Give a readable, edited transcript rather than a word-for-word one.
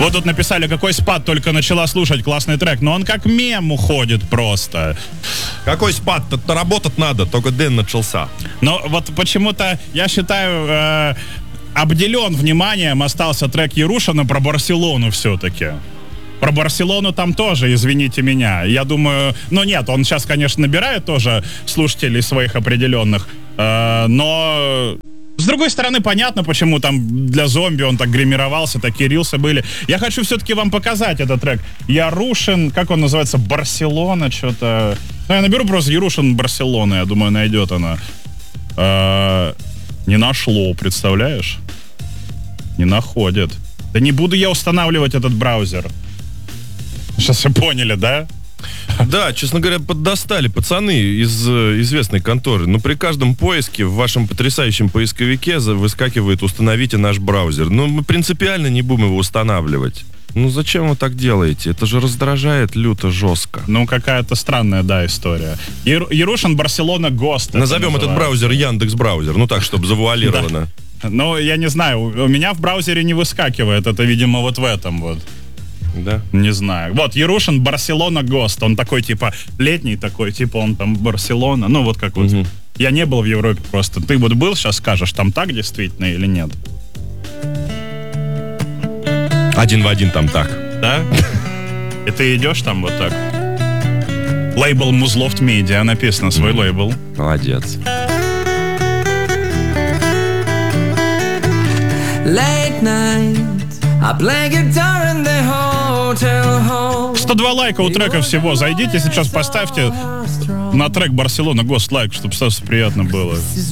Вот тут написали, какой спад, только начала слушать, классный трек. Но он как мем уходит просто. Какой спад? Тут работать надо, только день начался. Но вот почему-то, я считаю, обделен вниманием остался трек Ярушина про Барселону все-таки. Про Барселону там тоже, извините меня. Я думаю, ну нет, он сейчас, конечно, набирает тоже слушателей своих определенных, но... С другой стороны, понятно, почему там для зомби он так гримировался, такие рилсы были. Я хочу все-таки вам показать этот трек. Ярушин, как он называется, Барселона, что-то... Ну, я наберу просто Ярушин Барселона, я думаю, найдет она. Не нашло, представляешь? Не находит. Да не буду я устанавливать этот браузер. Сейчас все поняли, да? Да, честно говоря, поддостали пацаны из известной конторы. Но при каждом поиске в вашем потрясающем поисковике выскакивает «Установите наш браузер». Но мы принципиально не будем его устанавливать. Ну зачем вы так делаете? Это же раздражает люто, жестко. Ну, какая-то странная, да, история. Ярушин Барселона Гост. Назовем этот браузер Яндекс браузер. Ну так, чтобы завуалировано. Ну, я не знаю, у меня в браузере не выскакивает. Это, видимо, вот в этом вот. Да? Не знаю. Вот, Ярушин Барселона Гост. Он такой, типа, летний такой, типа, он там Барселона. Ну, вот как вот. Я не был в Европе просто. Ты вот был, сейчас скажешь, там так действительно или нет? Один в один там так. Да? И ты идешь там вот так? Лейбл Muzloft Media написано, свой лейбл. Молодец. Late night, I play guitar in the hotel hall. 102 лайка у трека всего. Зайдите сейчас, поставьте на трек Барселона Гост лайк, чтобы сразу приятно было.